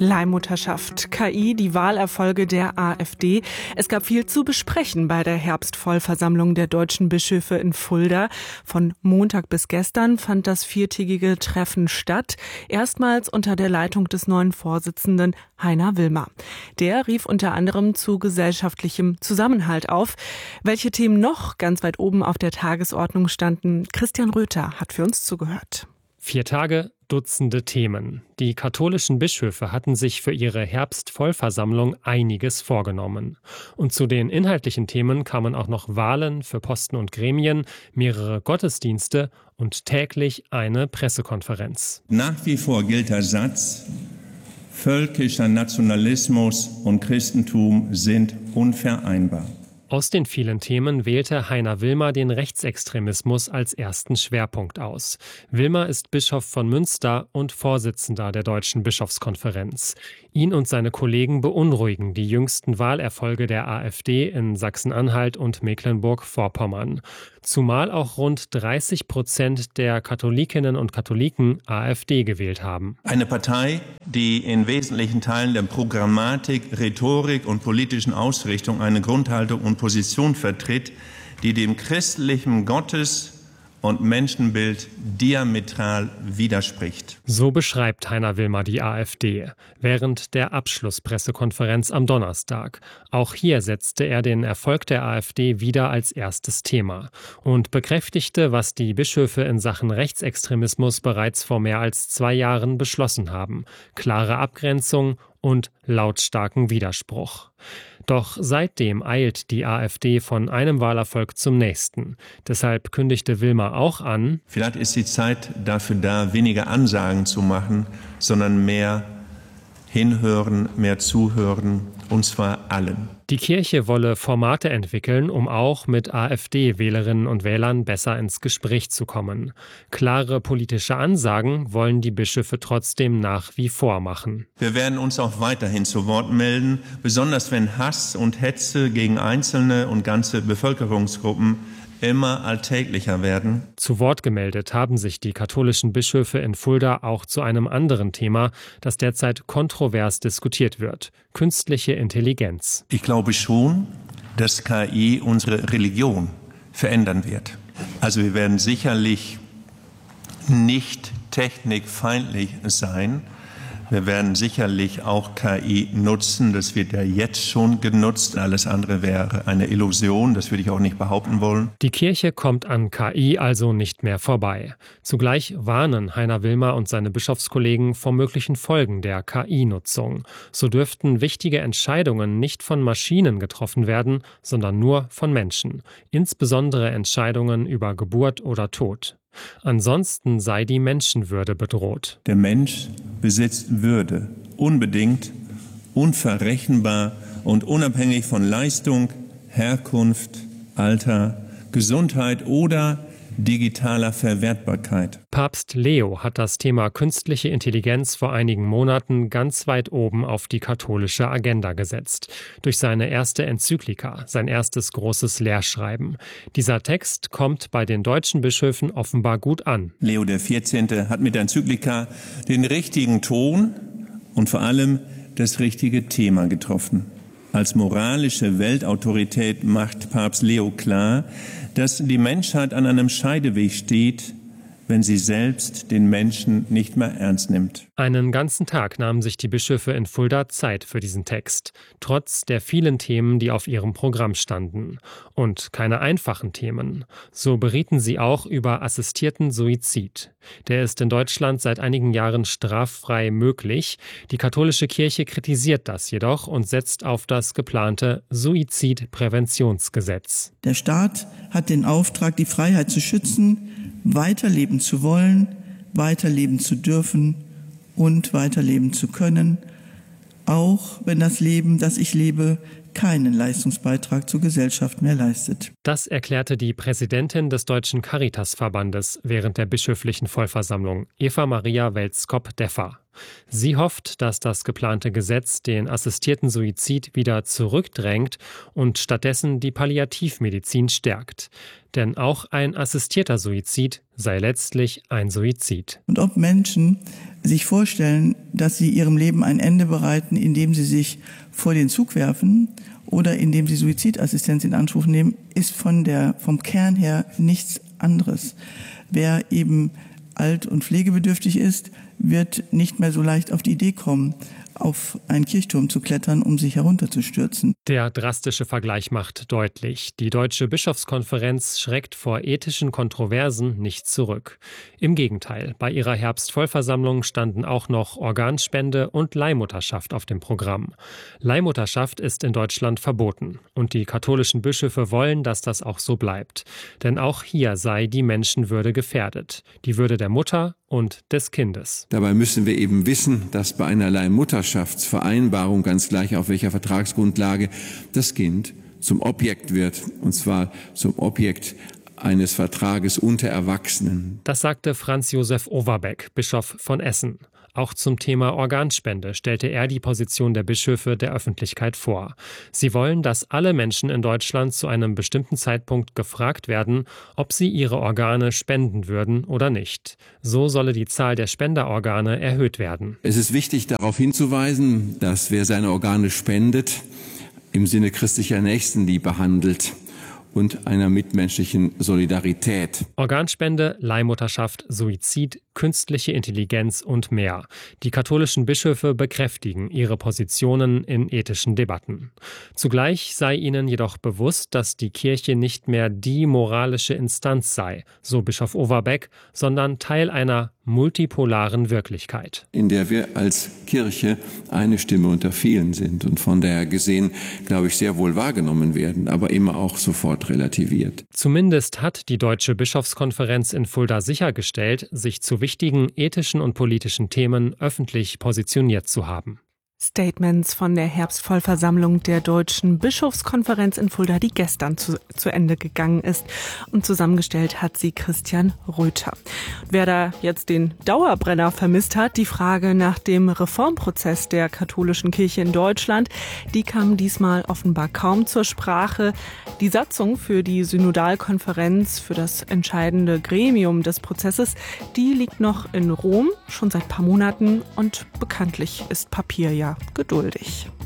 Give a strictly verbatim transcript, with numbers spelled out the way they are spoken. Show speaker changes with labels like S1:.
S1: Leihmutterschaft, K I, die Wahlerfolge der AfD. Es gab viel zu besprechen bei der Herbstvollversammlung der deutschen Bischöfe in Fulda. Von Montag bis gestern fand das viertägige Treffen statt. Erstmals unter der Leitung des neuen Vorsitzenden Heiner Wilmer. Der rief unter anderem zu gesellschaftlichem Zusammenhalt auf. Welche Themen noch ganz weit oben auf der Tagesordnung standen? Christian Röther hat für uns zugehört.
S2: Vier Tage, Dutzende Themen. Die katholischen Bischöfe hatten sich für ihre Herbstvollversammlung einiges vorgenommen. Und zu den inhaltlichen Themen kamen auch noch Wahlen für Posten und Gremien, mehrere Gottesdienste und täglich eine Pressekonferenz.
S3: Nach wie vor gilt der Satz, völkischer Nationalismus und Christentum sind unvereinbar.
S2: Aus den vielen Themen wählte Heiner Wilmer den Rechtsextremismus als ersten Schwerpunkt aus. Wilmer ist Bischof von Münster und Vorsitzender der Deutschen Bischofskonferenz. Ihn und seine Kollegen beunruhigen die jüngsten Wahlerfolge der AfD in Sachsen-Anhalt und Mecklenburg-Vorpommern. Zumal auch rund dreißig Prozent der Katholikinnen und Katholiken AfD gewählt haben.
S3: Eine Partei, die in wesentlichen Teilen der Programmatik, Rhetorik und politischen Ausrichtung eine Grundhaltung und Position vertritt, die dem christlichen Gottes- und Menschenbild diametral widerspricht.
S2: So beschreibt Heiner Wilmer die AfD während der Abschlusspressekonferenz am Donnerstag. Auch hier setzte er den Erfolg der AfD wieder als erstes Thema und bekräftigte, was die Bischöfe in Sachen Rechtsextremismus bereits vor mehr als zwei Jahren beschlossen haben: klare Abgrenzung und lautstarken Widerspruch. Doch seitdem eilt die AfD von einem Wahlerfolg zum nächsten. Deshalb kündigte Wilmer auch an:
S3: Vielleicht ist die Zeit dafür da, weniger Ansagen zu machen, sondern mehr hinhören, mehr zuhören, und zwar allen.
S2: Die Kirche wolle Formate entwickeln, um auch mit AfD-Wählerinnen und Wählern besser ins Gespräch zu kommen. Klare politische Ansagen wollen die Bischöfe trotzdem nach wie vor machen.
S3: Wir werden uns auch weiterhin zu Wort melden, besonders wenn Hass und Hetze gegen einzelne und ganze Bevölkerungsgruppen immer alltäglicher werden.
S2: Zu Wort gemeldet haben sich die katholischen Bischöfe in Fulda auch zu einem anderen Thema, das derzeit kontrovers diskutiert wird: künstliche Intelligenz.
S3: Ich glaube schon, dass K I unsere Religion verändern wird. Also wir werden sicherlich nicht technikfeindlich sein. Wir werden sicherlich auch K I nutzen. Das wird ja jetzt schon genutzt. Alles andere wäre eine Illusion. Das würde ich auch nicht behaupten wollen.
S2: Die Kirche kommt an K I also nicht mehr vorbei. Zugleich warnen Heiner Wilmer und seine Bischofskollegen vor möglichen Folgen der K I-Nutzung. So dürften wichtige Entscheidungen nicht von Maschinen getroffen werden, sondern nur von Menschen. Insbesondere Entscheidungen über Geburt oder Tod. Ansonsten sei die Menschenwürde bedroht.
S3: Der Mensch besitzt Würde, unbedingt, unverrechenbar und unabhängig von Leistung, Herkunft, Alter, Gesundheit oder digitaler Verwertbarkeit.
S2: Papst Leo hat das Thema künstliche Intelligenz vor einigen Monaten ganz weit oben auf die katholische Agenda gesetzt. Durch seine erste Enzyklika, sein erstes großes Lehrschreiben. Dieser Text kommt bei den deutschen Bischöfen offenbar gut an.
S3: Leo der vierzehnte. hat mit der Enzyklika den richtigen Ton und vor allem das richtige Thema getroffen. Als moralische Weltautorität macht Papst Leo klar, dass die Menschheit an einem Scheideweg steht, wenn sie selbst den Menschen nicht mehr ernst nimmt.
S2: Einen ganzen Tag nahmen sich die Bischöfe in Fulda Zeit für diesen Text, trotz der vielen Themen, die auf ihrem Programm standen. Und keine einfachen Themen. So berieten sie auch über assistierten Suizid. Der ist in Deutschland seit einigen Jahren straffrei möglich. Die katholische Kirche kritisiert das jedoch und setzt auf das geplante Suizidpräventionsgesetz.
S4: Der Staat hat den Auftrag, die Freiheit zu schützen, weiterleben zu wollen, weiterleben zu dürfen und weiterleben zu können, auch wenn das Leben, das ich lebe, keinen Leistungsbeitrag zur Gesellschaft mehr leistet.
S2: Das erklärte die Präsidentin des Deutschen Caritasverbandes während der bischöflichen Vollversammlung, Eva Maria Welskop-Deffer. Sie hofft, dass das geplante Gesetz den assistierten Suizid wieder zurückdrängt und stattdessen die Palliativmedizin stärkt. Denn auch ein assistierter Suizid sei letztlich ein Suizid.
S4: Und ob Menschen sich vorstellen, dass sie ihrem Leben ein Ende bereiten, indem sie sich vor den Zug werfen oder indem sie Suizidassistenz in Anspruch nehmen, ist von der, vom Kern her nichts anderes. Wer eben alt und pflegebedürftig ist, wird nicht mehr so leicht auf die Idee kommen, auf einen Kirchturm zu klettern, um sich herunterzustürzen.
S2: Der drastische Vergleich macht deutlich, die Deutsche Bischofskonferenz schreckt vor ethischen Kontroversen nicht zurück. Im Gegenteil, bei ihrer Herbstvollversammlung standen auch noch Organspende und Leihmutterschaft auf dem Programm. Leihmutterschaft ist in Deutschland verboten und die katholischen Bischöfe wollen, dass das auch so bleibt. Denn auch hier sei die Menschenwürde gefährdet, die Würde der Mutter und des Kindes.
S5: Dabei müssen wir eben wissen, dass bei einer Leihmutterschaftsvereinbarung, ganz gleich auf welcher Vertragsgrundlage, das Kind zum Objekt wird, und zwar zum Objekt eines Vertrages unter Erwachsenen.
S2: Das sagte Franz Josef Overbeck, Bischof von Essen. Auch zum Thema Organspende stellte er die Position der Bischöfe der Öffentlichkeit vor. Sie wollen, dass alle Menschen in Deutschland zu einem bestimmten Zeitpunkt gefragt werden, ob sie ihre Organe spenden würden oder nicht. So solle die Zahl der Spenderorgane erhöht werden.
S5: Es ist wichtig, darauf hinzuweisen, dass wer seine Organe spendet, im Sinne christlicher Nächstenliebe handelt und einer mitmenschlichen Solidarität.
S2: Organspende, Leihmutterschaft, Suizid, künstliche Intelligenz und mehr. Die katholischen Bischöfe bekräftigen ihre Positionen in ethischen Debatten. Zugleich sei ihnen jedoch bewusst, dass die Kirche nicht mehr die moralische Instanz sei, so Bischof Overbeck, sondern Teil einer multipolaren Wirklichkeit.
S5: In der wir als Kirche eine Stimme unter vielen sind und von daher gesehen, glaube ich, sehr wohl wahrgenommen werden, aber immer auch sofort relativiert.
S2: Zumindest hat die Deutsche Bischofskonferenz in Fulda sichergestellt, sich zu wichtigen ethischen und politischen Themen öffentlich positioniert zu haben.
S1: Statements von der Herbstvollversammlung der Deutschen Bischofskonferenz in Fulda, die gestern zu, zu Ende gegangen ist. Und zusammengestellt hat sie Christian Röther. Wer da jetzt den Dauerbrenner vermisst hat, die Frage nach dem Reformprozess der katholischen Kirche in Deutschland, die kam diesmal offenbar kaum zur Sprache. Die Satzung für die Synodalkonferenz, für das entscheidende Gremium des Prozesses, die liegt noch in Rom, schon seit ein paar Monaten, und bekanntlich ist Papier ja geduldig.